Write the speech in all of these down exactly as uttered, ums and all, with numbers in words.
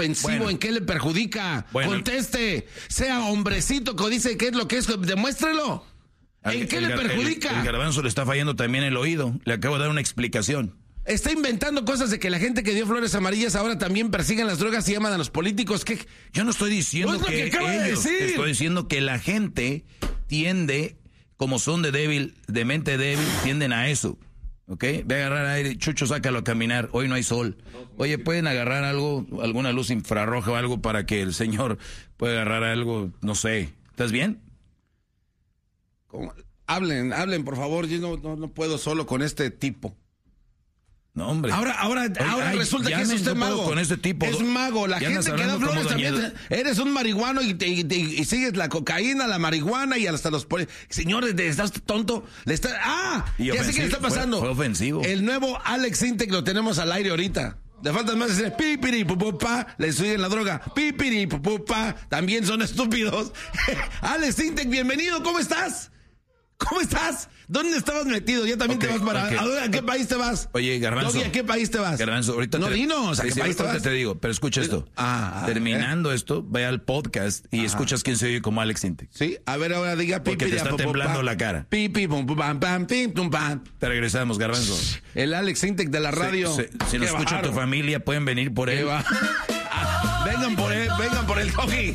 ofensivo, bueno. ¿en qué le perjudica? Bueno. Conteste, sea hombrecito que dice qué es lo que es, demuéstrelo. ¿En El, qué el, le perjudica? El, el garbanzo le está fallando también el oído. Le acabo de dar una explicación. Está inventando cosas de que la gente que dio flores amarillas ahora también persigan las drogas y llaman a los políticos. ¿Qué? Yo no estoy diciendo No es lo que, que acaba de ellos, decir. estoy diciendo que la gente tiende, como son de débil, de mente débil, tienden a eso. ¿Ok? Ve a agarrar aire, Chucho, sácalo a caminar, hoy no hay sol. Oye, ¿pueden agarrar algo, alguna luz infrarroja o algo para que el señor pueda agarrar algo, no sé? ¿Estás bien? ¿Cómo? Hablen, hablen, por favor, yo no, no, no puedo solo con este tipo. No, hombre. Ahora, ahora, Oye, ahora ay, resulta que es me usted puedo mago. con este tipo. Es mago. La Ya gente andas que da hablando como flores también. doña- Eres un marihuano y, te, y, te- y sigues la cocaína, la marihuana y hasta los... poli- Señores, ¿estás tonto? Le está... ¡Ah! Y ya sé qué le está ofensivo, pasando. fue- fue ofensivo. El nuevo Alex Intec lo tenemos al aire ahorita. Le faltan más decir pipiri, pupupa, le siguen la droga. Pipiri, pupupa, también son estúpidos. Alex Intec, bienvenido, ¿cómo estás? ¿Cómo estás? ¿Dónde estabas metido? Ya también Ok, te vas para... ok. ¿A, dónde- a qué país te vas? Oye, Garbanzo. Doggy, ¿a qué país te vas? Garbanzo, ahorita no, te, dinos, ¿a sí, qué sí, país te ahorita vas? te digo, pero escucha esto. Ah, ah, Terminando esto, ve al podcast y Ajá. escuchas quién se oye como Alex Intec. Sí, a ver, ahora diga Porque pipi, te ya, está pum, pum, temblando pam. la cara. Pipi, pum, pum, pam, pam, pim, pum, pam. Te regresamos, Garbanzo. El Alex Intec de la radio. Se- se- si nos Qué escucha bárbaro. tu familia, pueden venir por Qué él. va- Ah, vengan por él, vengan por el Doggy.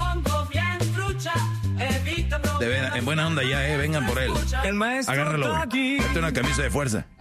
De ver- en buena onda ya, eh. Vengan por él. El maestro Agárralo. Doggy. Mete una camisa de fuerza.